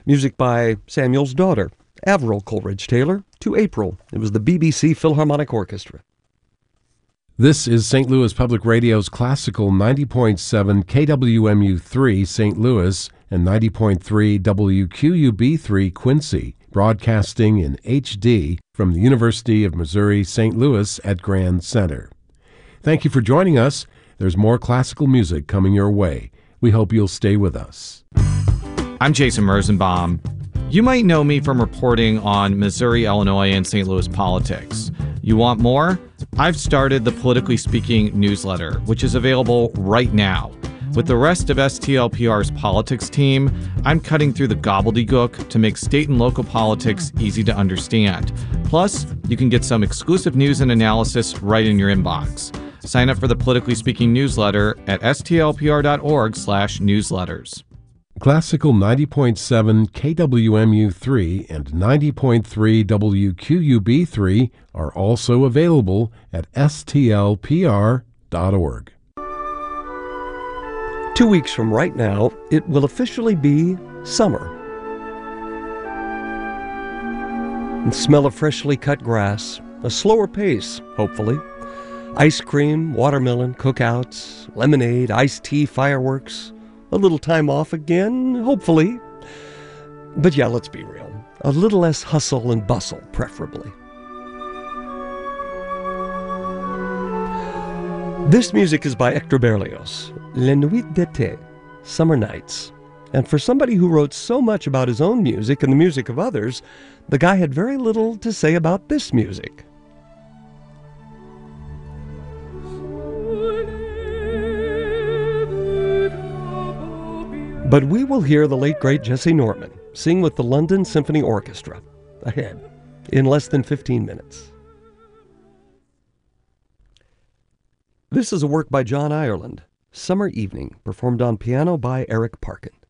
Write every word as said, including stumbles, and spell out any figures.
Music by Samuel's daughter, Avril Coleridge Taylor, to April. It was the B B C Philharmonic Orchestra. This is Saint Louis Public Radio's classical ninety point seven K W M U three Saint Louis and ninety point three W Q U B three Quincy, broadcasting in H D from the University of Missouri Saint Louis at Grand Center. Thank you for joining us. There's more classical music coming your way. We hope you'll stay with us. I'm Jason Rosenbaum. You might know me from reporting on Missouri, Illinois, and Saint Louis politics. You want more? I've started the Politically Speaking newsletter, which is available right now. With the rest of S T L P R's politics team, I'm cutting through the gobbledygook to make state and local politics easy to understand. Plus, you can get some exclusive news and analysis right in your inbox. Sign up for the Politically Speaking newsletter at stlpr.org slash newsletters. Classical ninety point seven K W M U three and ninety point three W Q U B three are also available at S T L P R dot org. Two weeks from right now, it will officially be summer. The smell of freshly cut grass, a slower pace, hopefully. Ice cream, watermelon, cookouts, lemonade, iced tea, fireworks. A little time off again, hopefully. But yeah, let's be real. A little less hustle and bustle, preferably. This music is by Hector Berlioz, Les Nuits d'été, Summer Nights. And for somebody who wrote so much about his own music and the music of others, the guy had very little to say about this music. But we will hear the late, great Jesse Norman sing with the London Symphony Orchestra ahead in less than fifteen minutes. This is a work by John Ireland, Summer Evening, performed on piano by Eric Parkin.